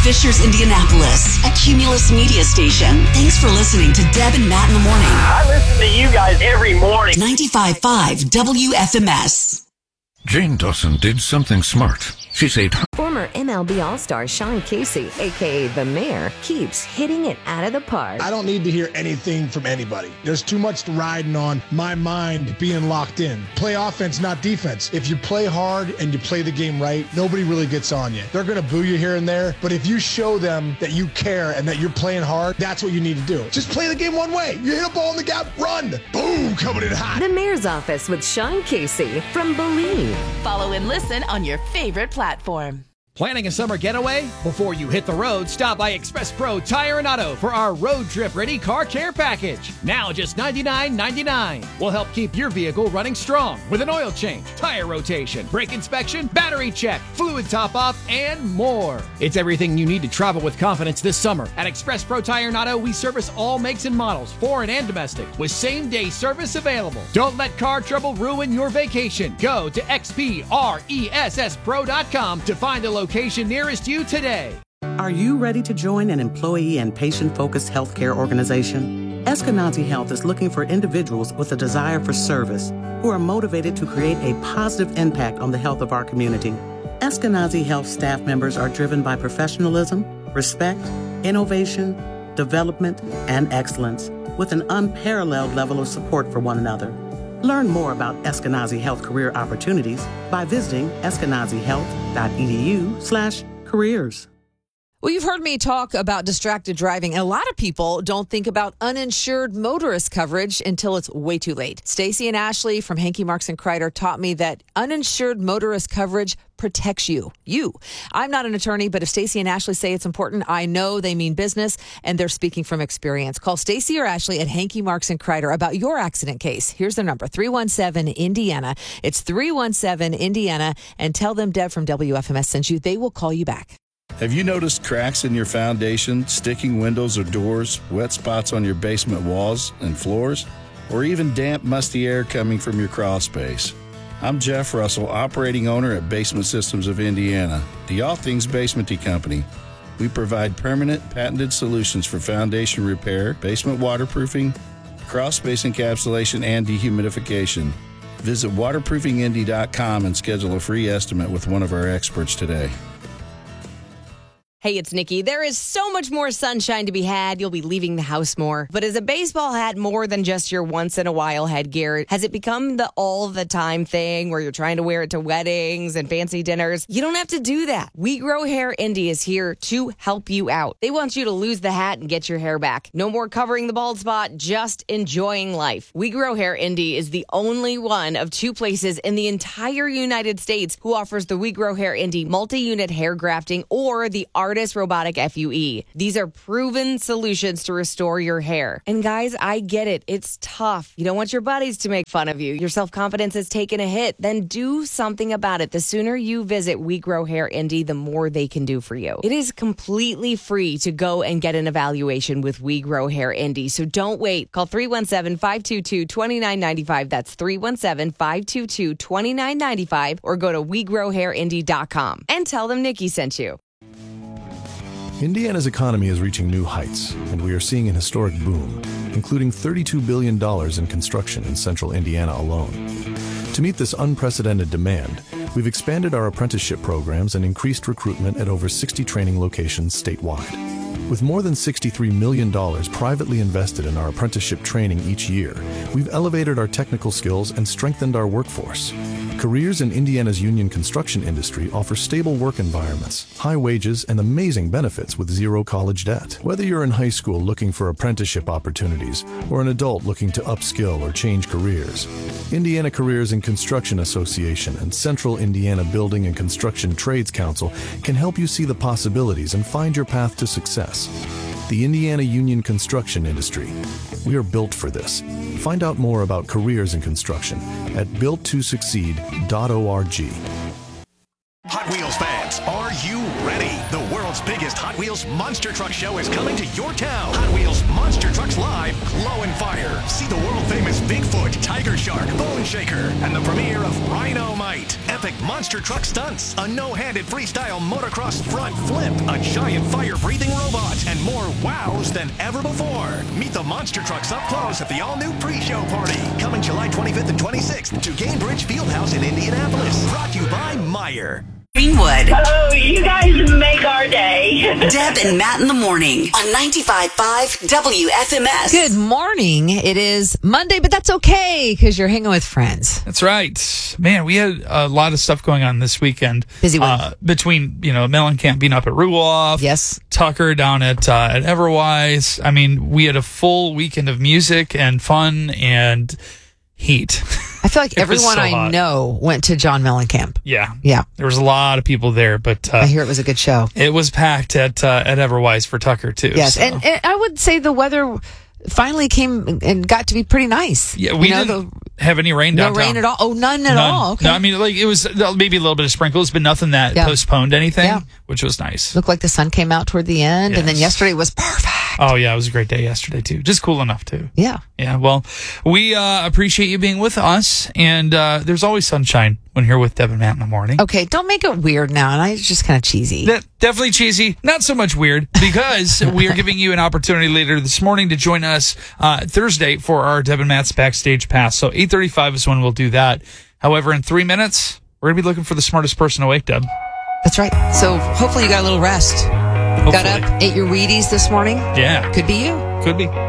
Fishers, Indianapolis, a Cumulus media station. Thanks for listening to Deb and Matt in the morning. I listen to you guys every morning. 95.5 WFMS. Jane Dawson did something smart. She saved Former MLB All-Star Sean Casey, a.k.a. The Mayor, keeps hitting it out of the park. I don't need to hear anything from anybody. There's too much riding on my mind being locked in. Play offense, not defense. If you play hard and you play the game right, nobody really gets on you. They're going to boo you here and there, but if you show them that you care and that you're playing hard, that's what you need to do. Just play the game one way. You hit a ball in the gap, run. Boom, coming in hot. The Mayor's Office with Sean Casey from Believe. Follow and listen on your favorite platform. Planning a summer getaway? Before you hit the road, stop by Express Pro Tire and Auto for our road trip ready car care package. Now just $99.99. We'll help keep your vehicle running strong with an oil change, tire rotation, brake inspection, battery check, fluid top off, and more. It's everything you need to travel with confidence this summer. At Express Pro Tire and Auto, we service all makes and models, foreign and domestic, with same-day service available. Don't let car trouble ruin your vacation. Go to xpressspro.com to find a location nearest you today. Are you ready to join an employee and patient-focused healthcare organization? Eskenazi Health is looking for individuals with a desire for service who are motivated to create a positive impact on the health of our community. Eskenazi Health staff members are driven by professionalism, respect, innovation, development, and excellence, with an unparalleled level of support for one another. Learn more about Eskenazi Health career opportunities by visiting eskenazihealth.edu/careers. Well, you've heard me talk about distracted driving, and a lot of people don't think about uninsured motorist coverage until it's way too late. Stacy and Ashley from Hankey Marks and Kreider taught me that uninsured motorist coverage protects you. I'm not an attorney, but if Stacy and Ashley say it's important, I know they mean business, and they're speaking from experience. Call Stacy or Ashley at Hankey Marks and Kreider about your accident case. Here's their number, 317-INDIANA. It's 317-INDIANA, and tell them Deb from WFMS sent you. They will call you back. Have you noticed cracks in your foundation, sticking windows or doors, wet spots on your basement walls and floors, or even damp, musty air coming from your crawl space? I'm Jeff Russell, operating owner at Basement Systems of Indiana, the All Things Basementy company. We provide permanent, patented solutions for foundation repair, basement waterproofing, crawl space encapsulation, and dehumidification. Visit waterproofingindy.com and schedule a free estimate with one of our experts today. Hey, it's Nikki. There is so much more sunshine to be had. You'll be leaving the house more. But is a baseball hat more than just your once-in-a-while headgear? Has it become the all-the-time thing where you're trying to wear it to weddings and fancy dinners? You don't have to do that. We Grow Hair Indy is here to help you out. They want you to lose the hat and get your hair back. No more covering the bald spot, just enjoying life. We Grow Hair Indy is the only one of two places in the entire United States who offers the We Grow Hair Indy multi-unit hair grafting or the Artist Robotic FUE. These are proven solutions to restore your hair. And guys, I get it. It's tough. You don't want your buddies to make fun of you. Your self-confidence has taken a hit. Then do something about it. The sooner you visit We Grow Hair Indy, the more they can do for you. It is completely free to go and get an evaluation with We Grow Hair Indy. So don't wait. Call 317-522-2995. That's 317-522-2995 or go to wegrowhairindy.com and tell them Nikki sent you. Indiana's economy is reaching new heights, and we are seeing an historic boom, including $32 billion in construction in central Indiana alone. To meet this unprecedented demand, we've expanded our apprenticeship programs and increased recruitment at over 60 training locations statewide. With more than $63 million privately invested in our apprenticeship training each year, we've elevated our technical skills and strengthened our workforce. Careers in Indiana's union construction industry offer stable work environments, high wages, and amazing benefits with zero college debt. Whether you're in high school looking for apprenticeship opportunities or an adult looking to upskill or change careers, Indiana Careers in Construction Association and Central Indiana Building and Construction Trades Council can help you see the possibilities and find your path to success. The Indiana Union Construction Industry. We are built for this. Find out more about careers in construction at builttosucceed.org. Hot Wheels fans, are you ready? The world's biggest Hot Wheels Monster Truck Show is coming to your town. Hot Wheels Monster Trucks Live, Glow and Fire. See the world-famous Bigfoot, Tiger Shark, Bone Shaker, and the premiere of Rhino-Mite. Epic monster truck stunts, a no-handed freestyle motocross front flip, a giant fire-breathing robot, and more wows than ever before. Meet the monster trucks up close at the all-new pre-show party, coming July 25th and 26th to Gainbridge Fieldhouse in Indianapolis. Brought to you by Meyer. Greenwood. Oh, you guys make our day. Deb and Matt in the morning on 95.5 WFMS. Good morning. It is Monday, but that's okay because you're hanging with friends. That's right. Man, we had a lot of stuff going on this weekend. Busy one. Between, Mellencamp being up at Ruoff. Yes. Tucker down at Everwise. I mean, we had a full weekend of music and fun and heat. I feel like everyone I know went to John Mellencamp. Yeah. Yeah. There was a lot of people there, but I hear it was a good show. It was packed at Everwise for Tucker, too. Yes, so. and I would say the weather finally came and got to be pretty nice. Yeah, we didn't have any rain downtown. No rain at all? Oh, none at all? Okay. No, I mean, it was maybe a little bit of sprinkles, but nothing that postponed anything, which was nice. Looked like the sun came out toward the end, and then yesterday was perfect. Oh, yeah, it was a great day yesterday, too. Just cool enough, too. Yeah. Yeah, well, we appreciate you being with us, and there's always sunshine when you're with Deb and Matt in the morning. Okay, don't make it weird now, and it's just kind of cheesy. Definitely cheesy, not so much weird, because we are giving you an opportunity later this morning to join us Thursday for our Deb and Matt's Backstage Pass. So 8:35 is when we'll do that. However, in 3 minutes, we're going to be looking for the smartest person awake, Deb. That's right. So hopefully you got a little rest. Hopefully. Got up, ate your Wheaties this morning? Yeah. Could be you. Could be.